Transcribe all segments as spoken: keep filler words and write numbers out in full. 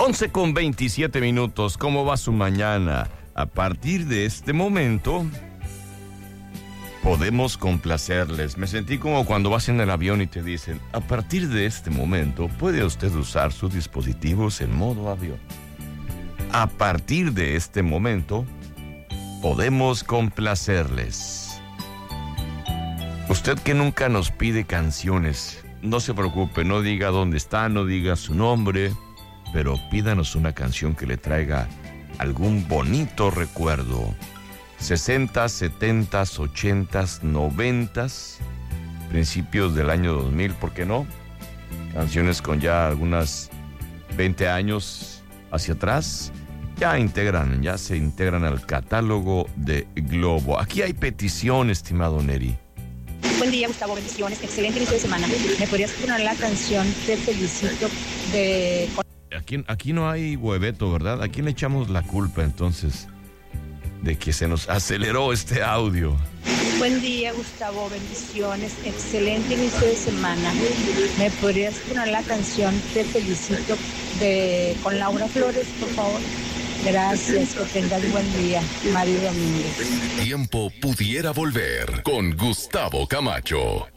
once con veintisiete minutos, ¿cómo va su mañana? A partir de este momento, podemos complacerles. Me sentí como cuando vas en el avión y te dicen, a partir de este momento, puede usted usar sus dispositivos en modo avión. A partir de este momento, podemos complacerles. Usted que nunca nos pide canciones, no se preocupe, no diga dónde está, no diga su nombre, pero pídanos una canción que le traiga algún bonito recuerdo. sesentas, setentas, ochentas, noventas, principios del año dos mil, ¿por qué no? Canciones con ya algunas veinte años hacia atrás, ya integran, ya se integran al catálogo de Globo. Aquí hay petición, estimado Neri. Buen día, Gustavo, bendiciones, excelente inicio de semana. ¿Me podrías poner la canción Te Felicito de... Aquí, aquí no hay hueveto, ¿verdad? ¿A quién le echamos la culpa entonces de que se nos aceleró este audio? Buen día, Gustavo, bendiciones, excelente inicio de semana. ¿Me podrías poner la canción Te Felicito de con Laura Flores, por favor? Gracias, que tengas buen día, Mario Domínguez. Tiempo pudiera volver con Gustavo Camacho.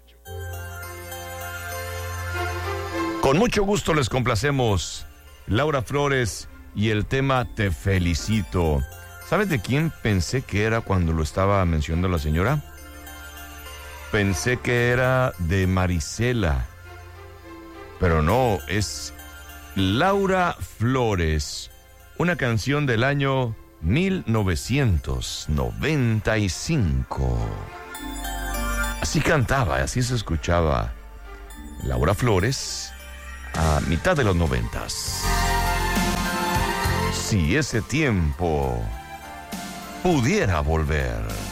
Con mucho gusto les complacemos Laura Flores y el tema Te Felicito. ¿Sabes de quién pensé que era cuando lo estaba mencionando la señora? Pensé que era de Marisela, pero no, es Laura Flores, una canción del año mil novecientos noventa y cinco. Así cantaba, así se escuchaba Laura Flores a mitad de los noventas. Si ese tiempo pudiera volver.